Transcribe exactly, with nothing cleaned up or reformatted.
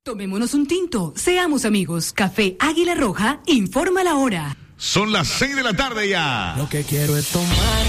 Tomémonos un tinto, seamos amigos. Café Águila Roja informa la hora. Son las seis de la tarde ya. Lo que quiero es tomar.